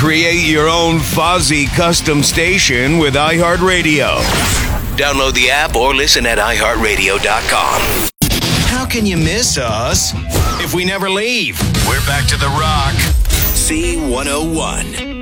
Create your own Fozzy custom station with iHeartRadio. Download the app or listen at iHeartRadio.com. How can you miss us if we never leave? We're back to The Rock. C101.